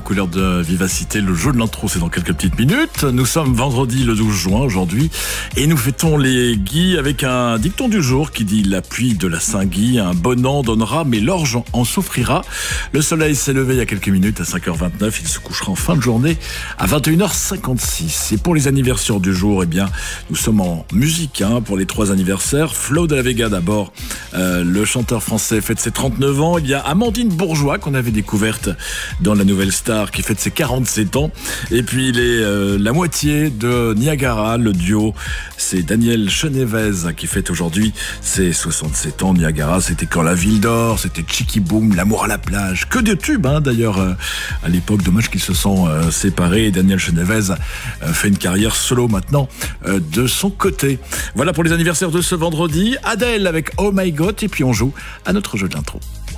couleurs de vivacité. Le jeu de l'intro, c'est dans quelques petites minutes. Nous sommes vendredi le 12 juin aujourd'hui et nous fêtons les Guy avec un dicton du jour qui dit: la pluie de la Saint-Guy, un bon an donnera, mais l'orge en souffrira. Le soleil s'est levé il y a quelques minutes à 5h29. Il se couchera en fin de journée à 21h56. Et pour les anniversaires du jour, eh bien, nous sommes en musique pour les 3 anniversaires. Flo de la Vega d'abord, le chanteur français fête ses 39 ans. Il y a Amandine Bourgeois qu'on avait découverte dans La Nouvelle Star qui fête ses 47 ans. Et puis il est la moitié de Niagara, le duo. C'est Daniel Chenevez qui fête aujourd'hui ses 67 ans. Niagara, c'était Quand la ville dort, c'était Chicky Boom, L'amour à la plage. Que de tubes d'ailleurs à l'époque. Dommage qu'ils se sont séparés. Et Daniel Chenevez fait une carrière solo maintenant de son côté. Voilà pour les anniversaires de ce vendredi. Adèle avec Oh My God. Et puis on joue à notre jeu de l'intro.